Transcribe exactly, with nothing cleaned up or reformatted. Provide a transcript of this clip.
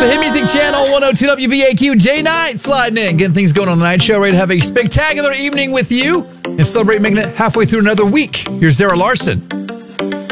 The Hit Music Channel, one oh two W V A Q, J Knight sliding in. Getting things going on the night show. Ready to have a spectacular evening with you and celebrate making it halfway through another week. Here's Zara Larson.